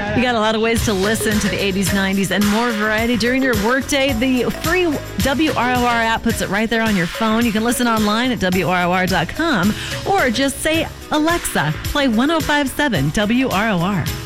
You got a lot of ways to listen to the 80s, 90s, and more variety during your workday. The free WROR app puts it right there on your phone. You can listen online at WROR.com or just say, Alexa, play 105.7 WROR.